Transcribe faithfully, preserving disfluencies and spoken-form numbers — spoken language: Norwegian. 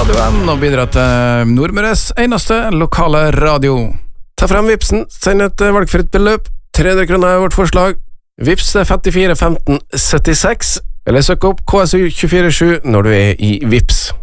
radioen og bidra til Nordmøres eneste lokale radio. Ta frem Vipsen, send et valgfritt beløp, tre hundre kroner er vårt forslag. Vips femtifire femten syttiseks, eller søk opp K S U to fire sju når du er i Vips.